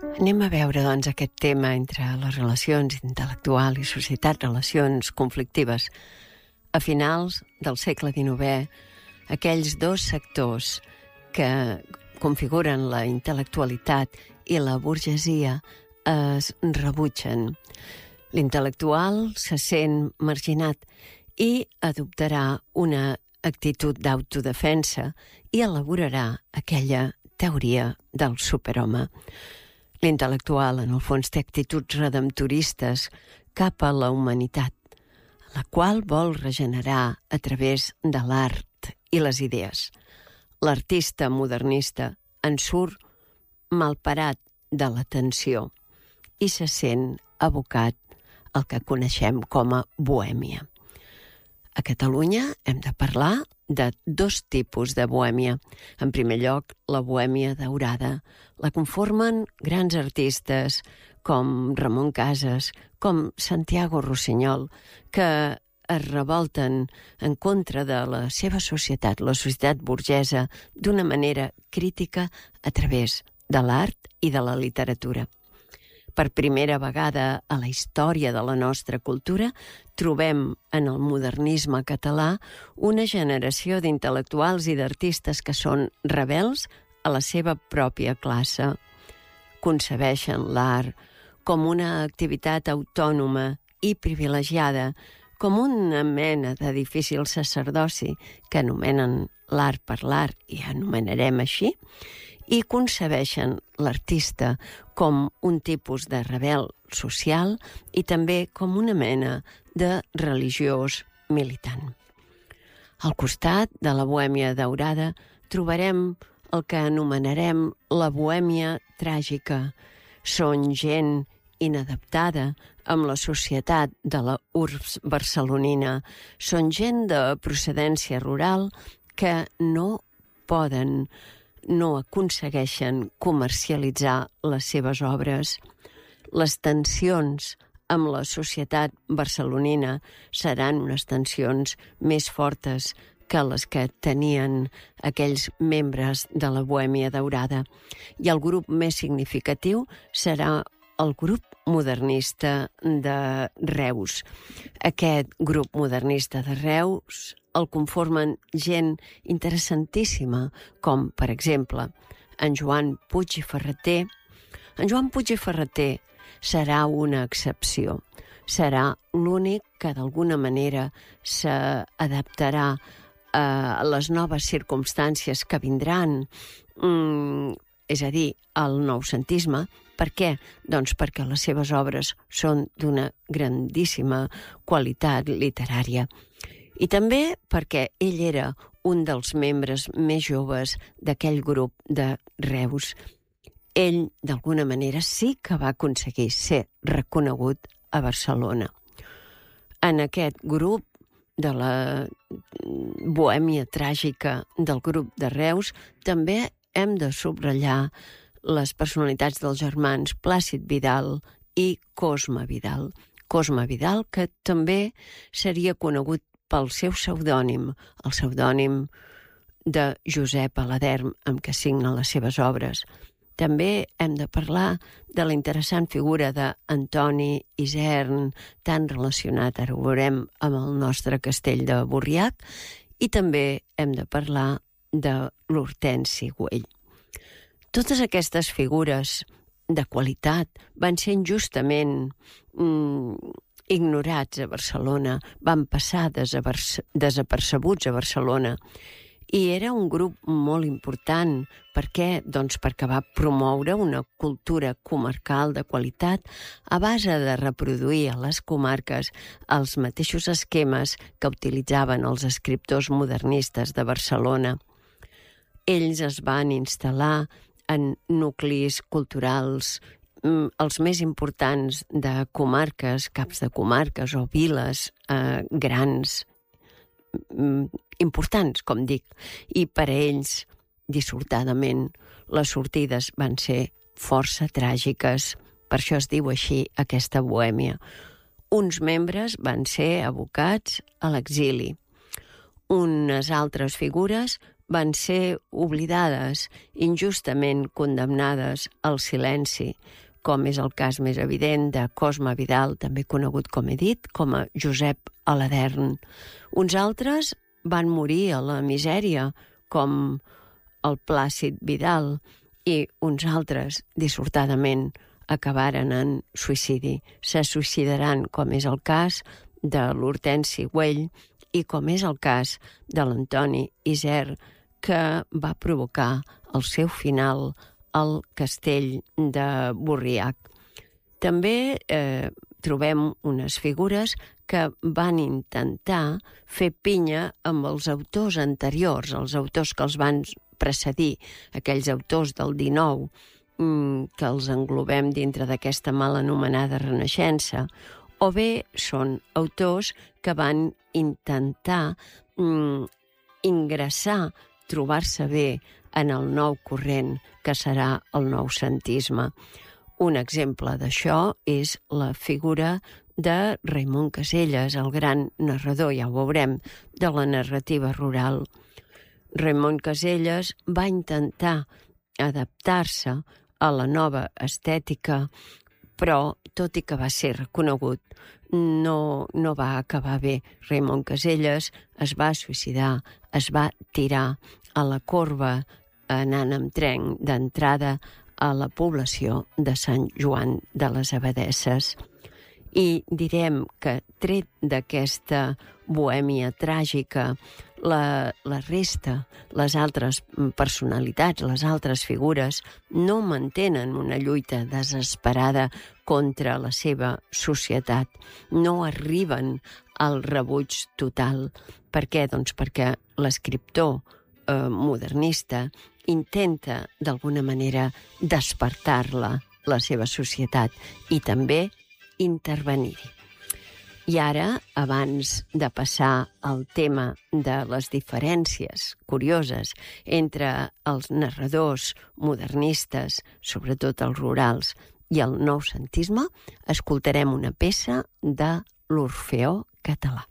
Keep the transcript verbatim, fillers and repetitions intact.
Anem a veure, doncs, aquest tema entre les relacions intel·lectual i societat, relacions conflictives. A finals del segle dinovè, aquells dos sectors que configuren la intel·lectualitat i la burgesia es rebutgen. L'intel·lectual se sent marginat i adoptarà una actitud d'autodefensa i elaborarà aquella teoria del superhome. L'intel·lectual, en el fons, té actituds redemptoristes cap a la humanitat, la qual vol regenerar a través de l'art i les idees. L'artista modernista en surt malparat de l'atenció i se sent abocat al que coneixem com a bohèmia. A Catalunya hem de parlar de dos tipus de bohèmia. En primer lloc, la bohèmia daurada. La conformen grans artistes com Ramon Casas, com Santiago Rossinyol, que es revolten en contra de la seva societat, la societat burgesa, d'una manera crítica a través de l'art i de la literatura. Per primera vegada a la història de la nostra cultura trobem en el modernisme català una generació d'intel·lectuals i d'artistes que són rebels a la seva pròpia classe. Concebeixen l'art com una activitat autònoma i privilegiada, com una mena de difícil sacerdoci que anomenen l'art per l'art i anomenarem així, i concebeixen l'artista com un tipus de rebel social i també com una mena de religiós militant. Al costat de la bohèmia daurada trobarem el que anomenarem la bohèmia tràgica. Són gent inadaptada amb la societat de la urbs barcelonina. Són gent de procedència rural que no poden no aconsegueixen comercialitzar les seves obres. Les tensions amb la societat barcelonina seran unes tensions més fortes que les que tenien aquells membres de la bohèmia daurada. I el grup més significatiu serà el grup modernista de Reus. Aquest grup modernista de Reus el conformen gent interessantíssima, com, per exemple, en Joan Puig i Ferrater. En Joan Puig i Ferrater serà una excepció. Serà l'únic que d'alguna manera s'adaptarà a les noves circumstàncies que vindran, mm, és a dir, al noucentisme. Per què? Doncs perquè les seves obres són d'una grandíssima qualitat literària. I també perquè ell era un dels membres més joves d'aquell grup de Reus. Ell, d'alguna manera, sí que va aconseguir ser reconegut a Barcelona. En aquest grup de la bohèmia tràgica del grup de Reus també hem de subratllar les personalitats dels germans Plàcid Vidal i Cosme Vidal. Cosme Vidal, que també seria conegut pel seu pseudònim, el pseudònim de Josep Aladerm, amb què signa les seves obres. També hem de parlar de la interessant figura d'Antoni Isern, tan relacionat, ara ho veurem, amb el nostre castell de Borriac, i també hem de parlar de l'Hortensi Güell. Totes aquestes figures de qualitat van ser injustament mm, ignorats a Barcelona, van passar desapercebuts a Barcelona. I era un grup molt important. Per què? Doncs perquè va promoure una cultura comarcal de qualitat a base de reproduir a les comarques els mateixos esquemes que utilitzaven els escriptors modernistes de Barcelona. Ells es van instal·lar en nuclis culturals, els més importants de comarques, caps de comarques o viles eh, grans, importants, com dic, i per a ells, dissortadament, les sortides van ser força tràgiques. Per això es diu així aquesta bohèmia. Uns membres van ser abocats a l'exili. Unes altres figures van ser oblidades, injustament condemnades al silenci, com és el cas més evident de Cosme Vidal, també conegut, com he dit, com a Josep Aladern. Uns altres van morir a la misèria, com el Plàcid Vidal, i uns altres, dissortadament, acabaren en suïcidi. Se suïcidaran, com és el cas de l'Hortensi Güell i com és el cas de l'Antoni Isern, que va provocar el seu final al castell de Borriac. També eh, trobem unes figures que van intentar fer pinya amb els autors anteriors, els autors que els van precedir, aquells autors del dinou, que els englobem dintre d'aquesta mal anomenada Renaixença, o bé són autors que van intentar mm, ingressar, trobar-se bé en el nou corrent que serà el noucentisme. Un exemple d'això és la figura de Raimon Casellas, el gran narrador, ja ho veurem, de la narrativa rural. Raimon Casellas va intentar adaptar-se a la nova estètica, però, tot i que va ser reconegut, no, no va acabar bé. Raimon Casellas es va suïcidar, es va tirar a la corba anant amb tren d'entrada a la població de Sant Joan de les Abadesses. I direm que, tret d'aquesta bohèmia tràgica, la, la resta, les altres personalitats, les altres figures, no mantenen una lluita desesperada contra la seva societat. No arriben al rebuig total. Per què? Doncs perquè l'escriptor eh, modernista intenta, d'alguna manera, despertar-la, la seva societat, i també intervenir-hi. I ara, abans de passar al tema de les diferències curioses entre els narradors modernistes, sobretot els rurals, i el noucentisme, escoltarem una peça de l'Orfeó Català.